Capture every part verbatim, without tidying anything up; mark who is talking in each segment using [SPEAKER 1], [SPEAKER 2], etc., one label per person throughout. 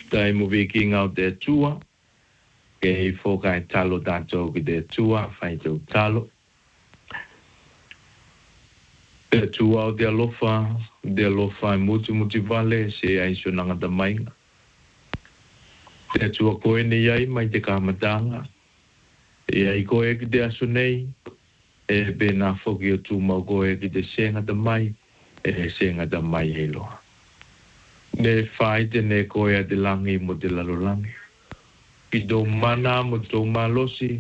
[SPEAKER 1] Whakaftai mo viking out there tua. Ke fokai talo dato ki de tua, fai tau talo. Te tua o de alofa, de alofa i muti muti vale, se ai sonanga da mainga. Te tua koe ne iai mai te kamatanga. E ai koe ki de aso nei, e be na foki o tu mau koe ki de senga da mai, e senga da mai e loa. Ne fai te ne koe a de langi mo de lalo langi. I do mana mo tō malosi.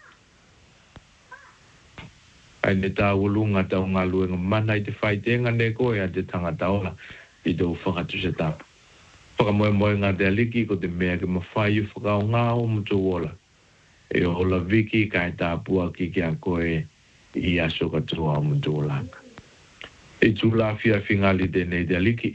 [SPEAKER 1] Ai ne tā ulunga tau ngā luenga mana i te whaitenga ne koe a te tangata ola. I do whakatu se tāpu. Whakamoe moe ngā te aliki ko te mea ke mawhai u whakao ngā o mo tō ola. E ola viki kai tā pua ki kia koe i aso katoa o mo tō langa. E tū la fia fingali te ne te aliki.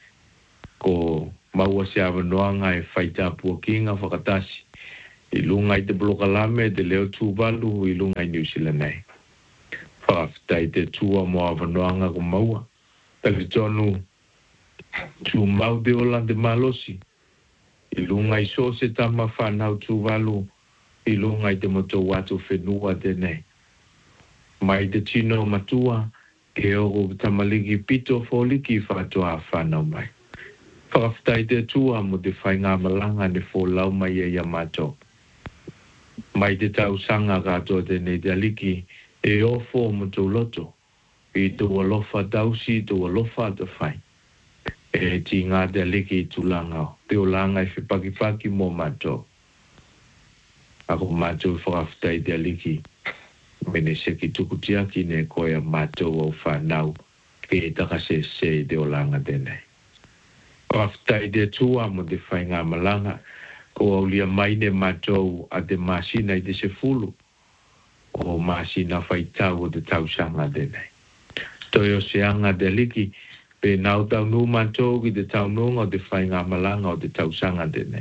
[SPEAKER 1] Ko maua se awa noanga e whaita pua kinga whakatasi. I lunga i te blokalame te leo tūwalu i lunga i New Zealand nei. Whakaftai te tua mo awa noanga ko maua. Tali tonu tū mau de ola de malosi. I lunga i so se tama whanau tūwalu i lunga i te moto watu whenua te nei. Mai te tino matua ke ogo tamaliki pito foliki whatoa whanau mai. Whakaftai te tua mo te whai ngā malanga ne wholau mai e Yamato. Mai te tau sanga katoa te nei te aliki e ofo mo tō loto. I tō alofa tausi tō alofa te whai. E ti ngā te aliki i tūlanga o. Te o langa i whipaki mo mato. Ako mato i whakaftai te aliki. Mene seki tukutiaki ne koea mato o whanau. Ke e takase se te o langa te nei. Whakaftai te tua mo te whai ngā malanga, ko au lia mai ne mātou a te māsina i te se fulu, o māsina whai tau o te tausanga tēnei. Toi o se anga te liki, pe nau tau nu mātou ki te tau nunga o te whai ngā malanga o te tausanga tēnei.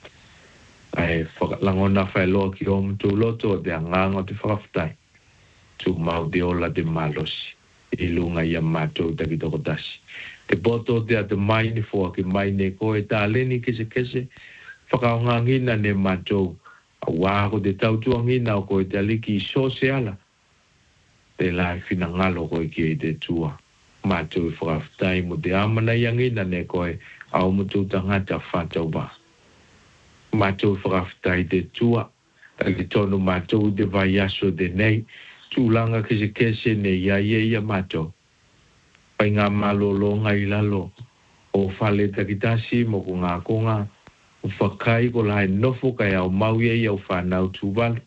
[SPEAKER 1] Ai whakalangona whai loa ki o mtu loto o te anganga o te whakaftai, tu mau te ola te malosi, i lunga i a mātou taki toko tasi. Te poto te a te mai ni fua ki mai ne koe tā leni kese kese, whakaonga ngina ne mātou, a wāko te tautua ngina o koe te aliki i so se ala. Te lai whina ngalo koe ki e te tua. Mātou i whakaftai mo te amana i ngina ne koe, au mutu tangata whātau ba. Mātou i whakaftai te tua, taki tonu mātou te vai aso te nei, tūlanga kese kese ne ia ia ia mātou. Pai ngā malolo ngai lalo, o whale takitasi mo ko ngā konga, o whakai ko lai nofo kai au mau e au whanau tūwalu.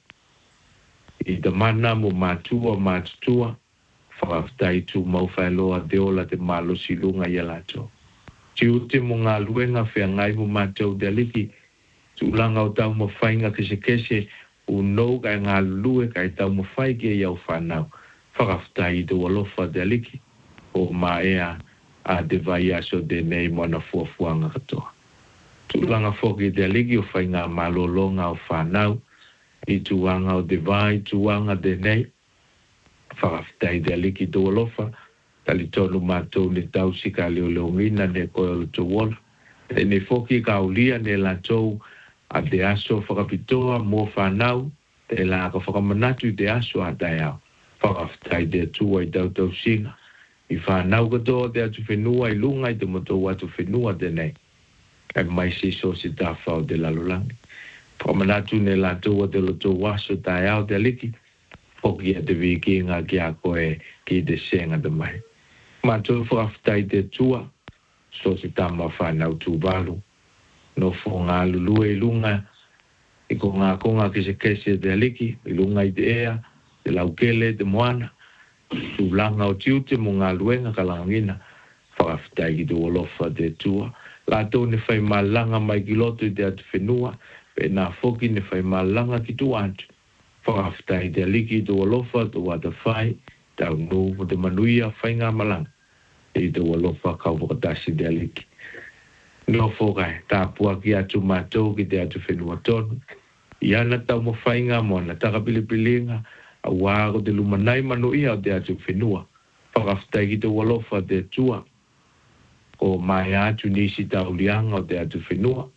[SPEAKER 1] I te mana mo mātua mātutua, whakaftai tū mau whailoa te ola te malo silunga i alato. Ti ute mo ngā luenga whea ngai mo mātou te aliki, tūlanga o tau mo whainga kese kese, o nou kai ngā lue kai tau mo whaike i au whanau, whakaftai te walofa te aliki. O maea a te vai aso de nei moana fuafuanga katoa. Tūlanga whoki te aliki o whai ngā malolonga o whanau, i tuanga o te vai, tuanga de nei, whakaftai te aliki tō alofa, tali tonu mātou ne tausi ka leo leo ngina ne koe o tō wola. E ne whoki ka ulia ne la tau a te aso whakapitoa mō whanau, te la ka whakamanatu te aso a tai au. Whakaftai te tua i tau tau singa. I whanau katoa te atu whenua i lunga i te moto atu whenua te nei. Kai mai si so si tā whao te lalolangi. Whamanatu ne la toa te loto waso tai au te aliki. Whoki a te viki ngā ki a koe ki te senga te mai. Mātou whakaftai te tua. So si tama whanau tū walu. No fo ngā lulue i lunga. I ko ngā konga ki se kese te aliki. I lunga i te ea. Te laukele te moana. Tūlanga o tiute mo ngā luenga kalangina, whakaftai ki tō olofa te tua. Lātou ne whai malanga mai ki loto i te atu whenua, pe nā whoki ne whai malanga ki tō atu. Whakaftai te aliki i tō olofa, tō wata whai, tau nū mo te manuia whai ngā malanga. I tō olofa kau whakatasi te aliki. No whokai, tā pua ki atu mātou ki te atu whenua tonu. I ana tau mo whai ngā moana, taka pilipilinga, a wāko te lumanai manu ia o te atu whenua. Whakaftai ki te walofa te tua. Ko mai atu nisi tau lianga o te atu whenua.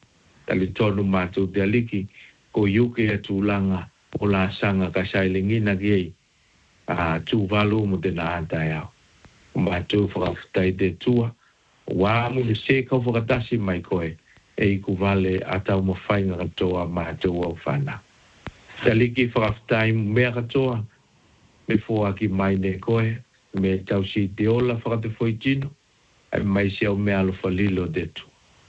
[SPEAKER 1] tali tonu mātou te aliki, ko yuke a tūlanga o la sanga ka sailingina kiei, a tū valu mo te na antai au. O mātou whakawhitai te tua, wā mu le se kau whakatasi mai koe, e i ku vale a tau ma whainga katoa mātou au whana. Te aliki whakawhitai mea katoa, me fua ki mai ne koe, me tau si te ola whakate foi tino, ai mai si au mea alo whalilo te tu.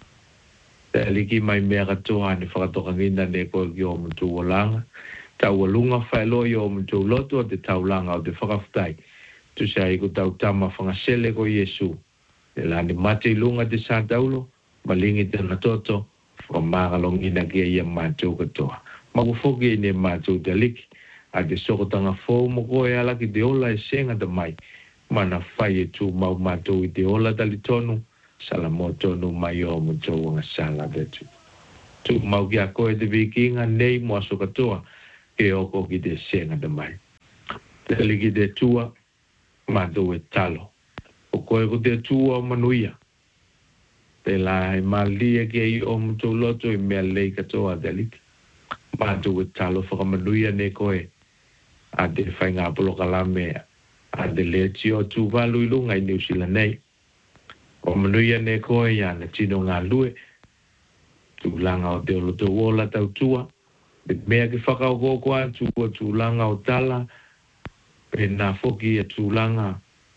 [SPEAKER 1] Te aliki mai mea katoa ne whakatokangina ne koe ki o mtu o langa, tau alunga whaelo i o mtu loto te tau langa o te whakawhitai, tu sa i ko tau tama whangasele ko Yesu, e lani mate lunga te sa taulo, malingi te na toto, whakamāgalongina kia ia mātou katoa. Makufoki ne mātou te aliki, a te sokotanga fōu mo koe ala ki te ola e senga te mai, mana whai e tū mau mātou i te ola tali tonu, sala mō tonu mai o mo tō wanga sala te tū. Tū mau ki a koe te vikinga nei mo aso katoa, ke oko ki te senga te mai. Te aliki te tua, mātou e talo. O koe ko te tua o manuia. Te la e malia ki ai o mo tō loto i mea lei katoa te aliki. Mātou e talo whakamanuia ne koe, a te whainga apolo kalame, a te lea tio tū walu i lunga i New Zealand nei. O manuia ne koe ia na tino ngā lue, tū langa o te olo tō wola tau tua, me mea ki whakao kōkoa tū o tū langa o tala, pe nā whoki a tū langa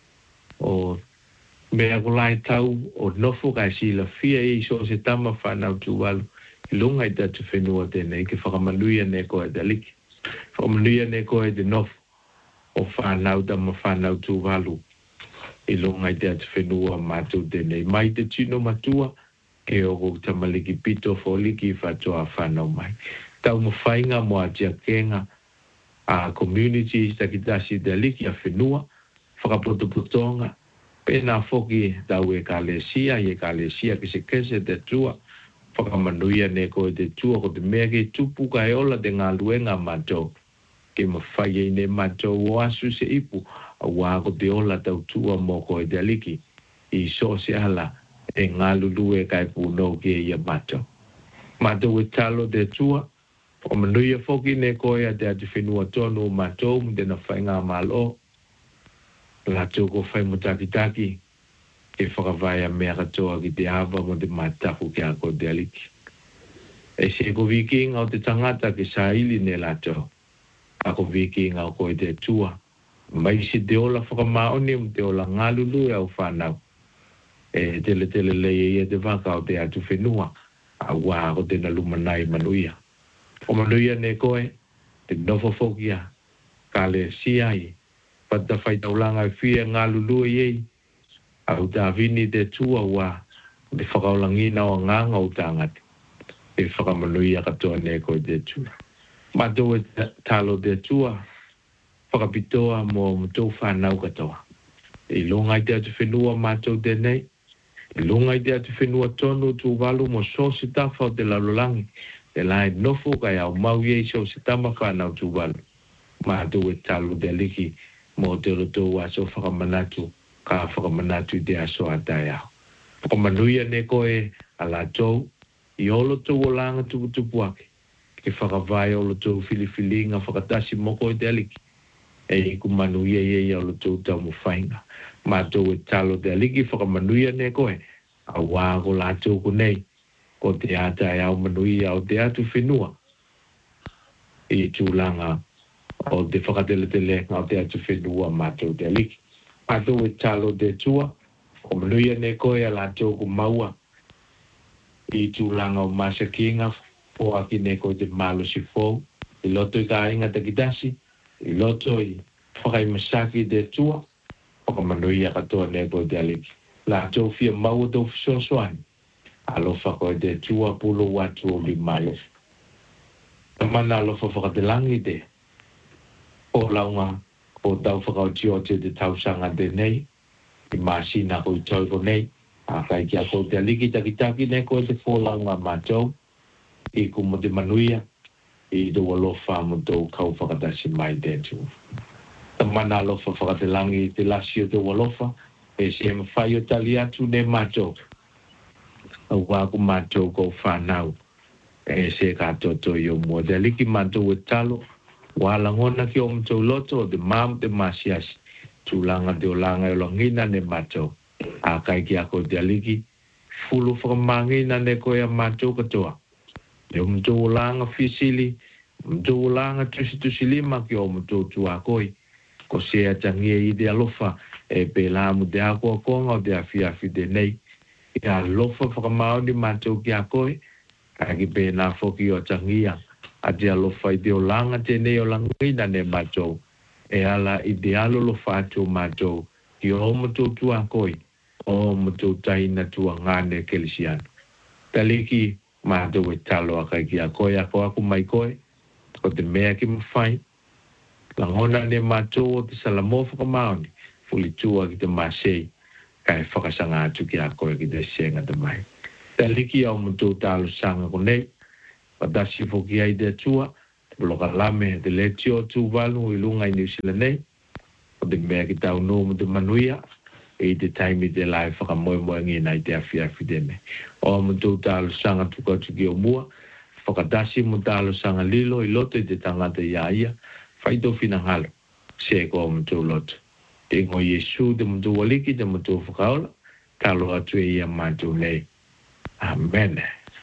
[SPEAKER 1] o mea kulai tau o nofo kai sila fia i so se tama whanau tū walu i lunga i tatu whenua tēnei ki whakamanuia ne koe te liki. Whakamanuia ne koe te nofo o whanau tama whanau tū walu i lunga i tatu whenua mātou tēnei. Mai te tino matua ke oko tamaliki pito wholiki whatoa whanau mai. Tau mawhainga mo a tia kenga a communities takitasi te liki a whenua, whakapotopotonga, pēnā whoki tau e ka lesia, e ka lesia ki se kese te tua, whakamanuia ne koe te tua ko te mea ke tupu ka e ola te ngā luenga mātou. Ke mawhai e ne mātou o asu se ipu, a wā ko te ola tau tua mō koe te aliki, i so se ala e ngā lulue kai pūnou ke ia mātou. Mātou e talo te tua, whakamanuia whoki ne koe a te atu whenua tonu o mātou, mte na whai ngā mālo, la tō ko whai mutakitaki, e whakawai a mea katoa ki te awa mo te mātaku ki a ko te aliki. E se ko vikinga o te tangata ki sa ili ne la tō, a ko vikinga o koe te tua, mai si te ola whakamaoni mo te ola ngālulu e au whanau, e tele tele lei e te waka o te atu whenua, a wā ko te na lumanai manuia. O manuia ne koe, te nofo whokia, ka le siai, pata whai taulanga i whia ngālulu e ei, au tā vini te tua wā, te whakaulangina o nganga o tāngati, e whakamanuia katoa ne koe te tua. Mātou e talo te tua, whakapitoa mō mtou whanau katoa. E longa i te atu whenua mātou tēnei, e longa i te atu whenua tonu tū walu mo so se tafa o te laulangi, e lai nofo kai au mau iei so se tama whanau tū walu. Mātou e talo te liki mō te roto aso whakamanatu, ka whakamanatu te aso atai au. Whakamanuia ne koe a la tau, i olo tau o langa tuku tupu ake, ke whakawai olo tau filifili ngā whakatasi moko i te aliki, e i kumanuia i e olo tau tau mo whainga. Mātou e talo te aliki whakamanuia ne koe, a wāgo la tau ko nei, ko te atai au manuia o te atu whenua, i tūlanga o te whakateletele o te atu whenua mātou te aliki. Mātou e talo te tua, o manuia ne koe a la tau ko maua, i tūlanga o masakinga, po aki ne koe te malo si fōu, i loto i ka inga takitasi, i loto i whakai masaki te tua, whakamanuia katoa ne koe te aliki. La tau fia maua tau fisosoani, alofa koe te tua pulo watu o li mai. Tamana alofa whakatelangi te, o launga, o tau whakau tio te te tausanga te nei, i māsina koe toi ko nei, a kai kia koe te aliki takitaki ne koe te whōlaunga mātou, i ku mo te manuia, i do alofa mo tau kau whakatasi mai te tu. Tamana alofa whakatelangi te lasi o tau alofa, e se ma whai o tali atu ne mātou. Au wāku mātou ko whanau, e se ka toto yo mo de liki manto talo wala ngona ki om to loto de mam de masias tulanga de olanga lo ngina ne mato a kai ki ako de liki fulu fo mangina ne ko ya mato ko to yo mo to olanga fisili mo to olanga tusi tusi lima ki om to tu akoi ko se atangi ide alofa e pela mu de ako ko ngo de afia fi de nei ya lofa fo ma di mato ki akoi agi pe na foki o tangia a dia lo fai de olanga te ne olanga ne mato e ala idealo lo fato mato ki o moto tu akoi o moto tai na tu ngane kelisian taliki mato we talo akai ki akoi ako aku mai koi ko te mea ki mfai la ngona ne mato te salamo fo mauni fuli tu ki te masei kai fakasanga tu ki akoi ki te senga te mai taliki au mutu talu sanga kone padasi foki ai de tua bloka lame de letio tu valu ilunga New Zealand nei o de me ki tau no mutu manuia e de time de life ka moi moi ngi nai te afia fideme o mutu talu sanga tu ko tu ki o mua fakadasi mutu talu sanga lilo i loto i te tangata ia ia faito fina halo se ko mutu loto e ngo Yesu de mutu waliki de mutu fakaola talo atu ia matu nei. Amen.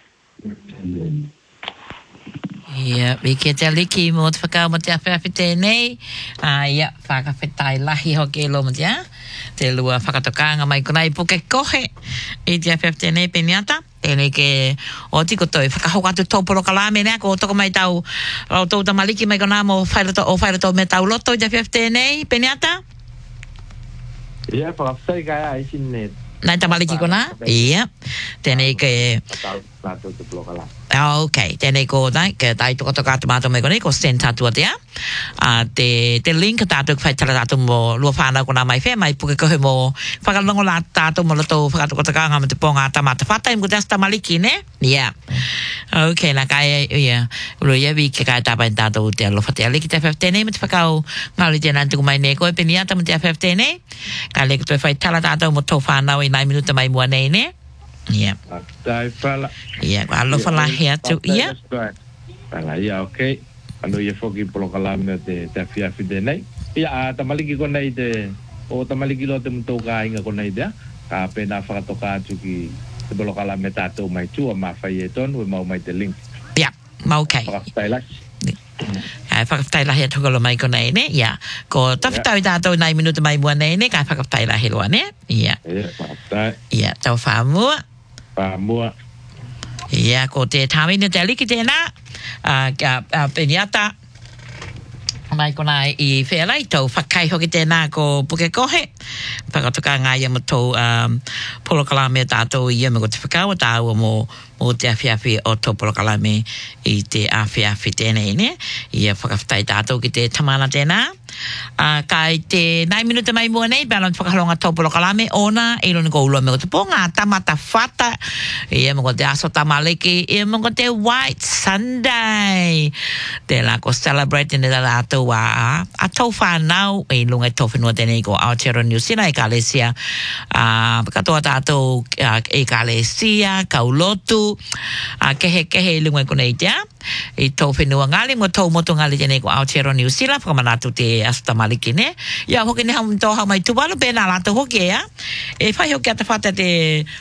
[SPEAKER 2] Ja, we ke te liki mo te whakau mo te awhiawhi tēnei. Ah, ia, whakawhitai lahi hoki lo mo te a. Te lua whakatokanga mai konai puke kohe. I te awhiawhi tēnei peniata. Tēnei ke o tiko toi whakahoka tu tōporo kalame nea. Ko toko mai tau o tau tamaliki mai kona mo whairato o whairato me tau loto i te awhiawhi tēnei peniata.
[SPEAKER 1] Ia, whakawhitai kai a isi net.
[SPEAKER 2] Nai tamaliki kona? Ia. Tēnei ke... Okay, tēnei ko dai, ke tai toko toka tomato me kone, ko send tātua te a. Uh, te, te link tātua kwhai tala tātua mo lua whānau kona mai whea, mai puke kohe mo whakalongo la tātua mo lato whakatoko toka ngā me te ponga tamata whata, imu te asta maliki, ne? Yeah. Okay, na kai, ia, uro ia vi ke kai tāpai tātua te alofa te aliki te F F tēnei, me te whakau ngāli tēnā tuku mai ne koe peniata mo te F F tēnei. Kai leke toi whai tala tātua mo tō whānau i nai minuta mai mua nei, ne? Yeah.
[SPEAKER 1] Dai fala.
[SPEAKER 2] Yeah, ko alo fala here too. Yeah.
[SPEAKER 1] Fala, yeah, okay. Ano ia foki polo kalame te te fia fide nei. Ia tamaliki ko nei te o tamaliki lo te mto ka inga ko nei dia. Ka pena whakatoka atu ki te polo kalame tātou mai tua ma whai e tonu e mau mai te link.
[SPEAKER 2] Yeah, ma okay.
[SPEAKER 1] Whakatailas.
[SPEAKER 2] Ai whakatailahi atokolo mai ko nei ne. Yeah. Ko tawhitau i tātou nai minuta mai mua nei ne. Kai whakatailahi loa ne. Yeah.
[SPEAKER 1] Ia, whakatai.
[SPEAKER 2] Yeah, tau whamua.
[SPEAKER 1] Whamua.
[SPEAKER 2] Ia, ko te tāmina te aliki tēnā, uh, ka uh, peniata, mai kona i whealai, tau whakai hoki tēnā ko puke kohe, whakatoka ngā ia mo tau um, polo kalame tātou i ia me ko te whakau, tāua mo, mo te awhiawhi o tau polo kalame i te awhiawhi tēnei, ne? Ia whakawhitai tātou ki te tamana tēnā. Uh, kai te nai minuta mai mua nei, bēlan whakahalonga tōpolo kalame, ona, e roni ko ulua me ko te ponga, tamata whata, ia mo ko te aso tamaliki, ia mo ko te White Sunday. Te la ko celebrate ne la tau a, a tau whanau, e lunga e tōwhenua tēnei ko Aotearoa New Zealand, e ka lesia, uh, katoa tātou uh, e ka lesia, kaulotu, uh, kehe kehe e lunga e kone i tea, e tōwhenua ngali, mo tau moto ngali tēnei ko Aotearoa New Zealand, whakamanatu te asta maliki ne. Ia hoki ne hamu tō hau mai tuwalu pēnā lātou hoki ea. E whai hoki ata whata te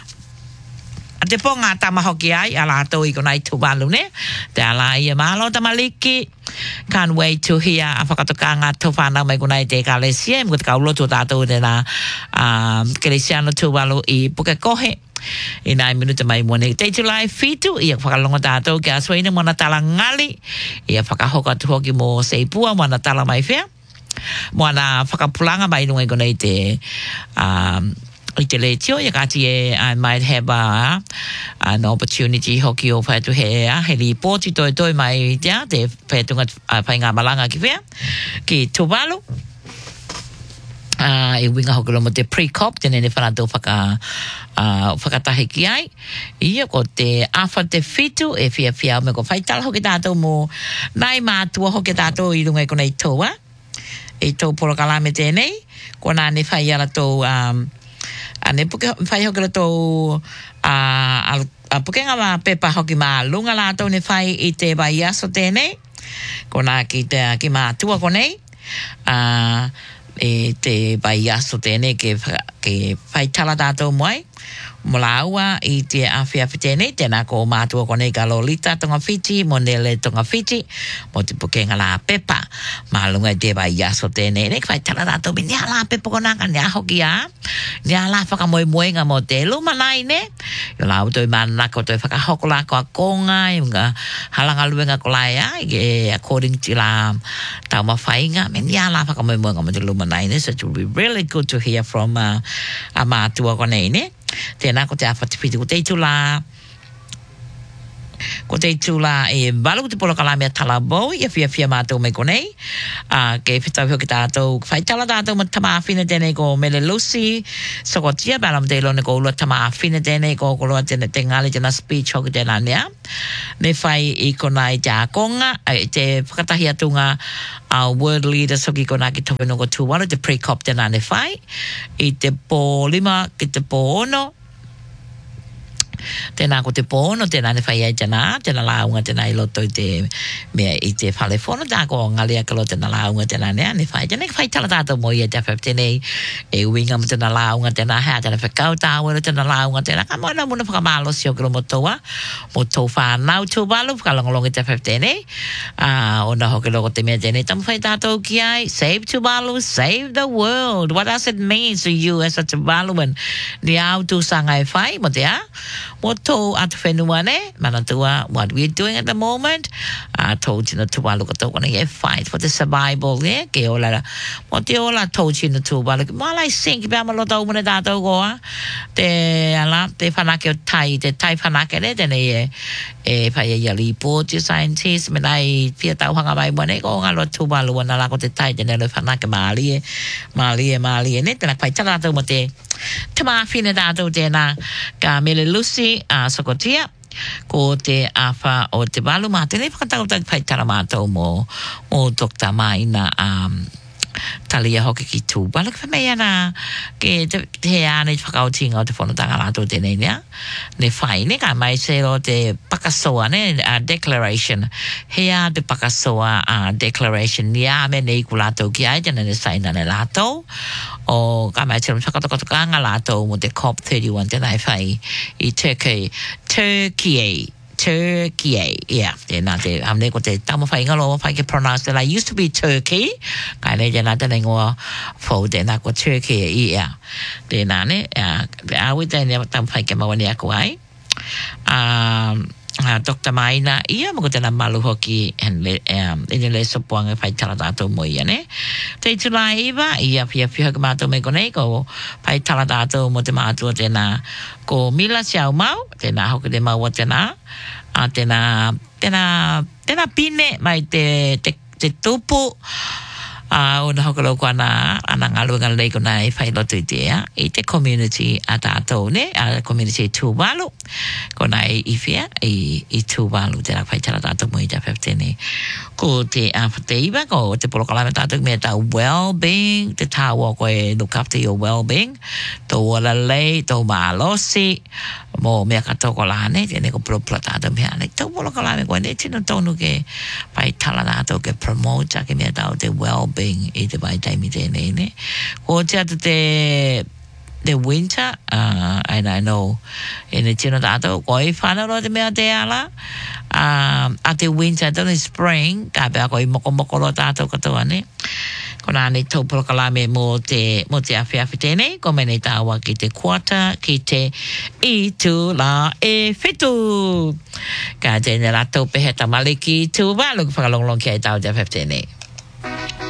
[SPEAKER 2] a te ponga tama hoki ai a lātou i konai tuwalu ne. Te ala ia mahalo ta maliki. Can't wait to hear a whakatoka ngā tō whānau mai konai te kalesia. Mko te kaulotu tātou te nā um, Kelesiano tuwalu i puke kohe. I nai minuta mai mone. Te July fitu, ia whakalonga tātou ki a Sweden mona tala ngali. Ia whakahoka tu hoki mo seipua mona tala mai whea. Moana whakapulanga mai nunga i kona i te um, i te letio, ia kati e I might have a, an opportunity hoki o whaitu he a, he li pōti toi toi mai tia, te whaitunga uh, whai ngā malanga ki whea, ki Tuvalu. Uh, e winga hoki lomo te pre-cop, tene ne whanatau whaka, uh, whakatahi ki ai. Ia ko te awha te whitu, e whia whia me ko whaitala hoki tātou mo nai mātua hoki tātou i runga i kona i tōa. E tō poro kalame tēnei, ko nā ne whai ala tō, um, a ne puke whai hoki la tō uh, al, a pukenga wa pepa hoki ma lunga la tau ne whai i te bai aso tēnei. Ko nā ki te ki mā tua ko nei. Uh, e te bai aso tēnei ke, ke whai tala tātou moai. Mo la aua i te awhi awhi tēnei, tēnā ko mātua konei ka Lolita tonga Fiji, mo nele tonga Fiji, mo te pukenga la pepa, mā lunga i te bai aso tēnei, nek whai tala tātou mi nia la pepa kona ka nia hoki a, nia la whakamoe moenga mo te luma nai ne, yo la utoi mana ko toi whakahoko la ko a konga, i mga halanga luenga ko lai a, i according to la tau ma whainga, me nia la whakamoe moenga mo te luma nai ne, so it will be really good to hear from uh, a mātua konei ne. Tēnā ko te awhatipiti ko te tula ko te tula e walu te polo kalame a talabou i a fia fia mātou me konei uh, ke whitau hio ki tātou whai tala tātou ma tamāwhina tēnei ko Mele Lucy sokotia balam te ilone ko ulua tamāwhina tēnei ko koloa tēnei te ngāle tēnā speech hoki tēnā nea ne whai i kona i te akonga i te whakatahi atunga our word leaders hoki kona ki tope no ko tūwalo te pre-cop tēnā ne whai i te pō lima ki te pō ono tēnā ko te pōno, tēnā ne whai ai tēnā, tēnā launga tēnā i loto i te mea i te whale whono, tā ko ngalea ka lo tēnā launga tēnā nea, ne whai tēnā, whai tala tātou mo i e te whai tēnei, e winga mo tēnā launga tēnā, hea tēnā whakau tāwero tēnā launga tēnā, ka moina muna whakamalo si o kiro mo toa, mo tō whānau tō walu, whakalongolong i te whai tēnei, uh, o na hoki loko te mea tēnei, tamu whai tātou ki ai, save Tuvalu, save the world, what does it mean to you as a Tuvaluan, ni au tū sanga e whai, mo te a, mo tō atu whenua ne, mana tua, what we're doing at the moment, uh, tō tina Tuvalu ka tōkana e fight for the survival, ne, ke ola, mo te ola tō tina Tuvalu, ma lai sink, pia ma lo tau mune tātou goa, te, ala, te whanake o tai, te tai whanake ne, tene e, e whai e yali pōti scientist, me nai pia tau hanga mai mwane, ko ngalo Tuvalu wana lako te tai, tene lo whanake maali e, maali e, maali e, ne, tena whai tala tātou mo te, te maawhine tātou tēnā, ka Mele Lucy, a uh, sokotia ko te awha o te walu mā tēnei whakatau tai whai tara mātou mo mo Dokta Maina um, talia hoki ki tū wala ka mea nā ke te, te ane whakautinga o te whanotanga rātou tēnei nea ne whai ne ka mai se o te pakasoa ne uh, declaration hea te pakasoa uh, declaration ni a me nei ku rātou ki ai tēnei ne saina ne rātou o ka mai te whakatokatokanga rātou mo te COP thirty-one tēnei whai i Turkey Turkey Turkey, yeah, tēnā te hamne ko te tamo whai ngalo whai ke pronounce tēnā used to be Turkey kai nei tēnā tēnei ngoa whau tēnā ko Turkey i ea tēnā ne awi tēnei tamo whai ke mawani aku ai um, Uh, Dokta Maina, ia mo ko tēnā malu hoki and le, um, ine le sopoanga whai tala tātou mo ia ne. Te tula iwa, ia pia pia ka mātou me konei, ko whai tala tātou mo te mātua tēnā ko Mila Siau Mau, tēnā hoki te maua tēnā, uh, tēnā, tēnā, tēnā pine mai te, te, te tupu, Uh, o na hokalo ko ana ana ngalu ngalei ko na e whai lotu i te ea i te community a tātou ne a community Tuvalu ko na e iwhia i, i Tuvalu tēnā whai tala tātou mo i te whewtene ko te a whateiwa ko te polokalame tātou mea tau well-being te tāua ko e look after your well-being tō wala lei tō mālosi mo mea katoko lāne tēne ko pulopula tātou mea ne tō polokalame ko ne tino tonu ke whai tala tātou ke promote ke mea tau te well-being i te vai taimi tēnei ne. Ko te atu te the winter, uh, and I know in the tino tātou, ko i whanaro te mea te ala, um, a te winter, tōni spring, ka pēa ko i moko moko lo tātou katoa ne. Ko nā nei tau polokalame mo te, mo te awhi awhi tēnei, ko menei tāua ki te kuata, ki te i tū la e whetu. Ka tēnei rātou pehe tamaliki tū wālu, whakalonglong ki ai tāu te awhi awhi tēnei.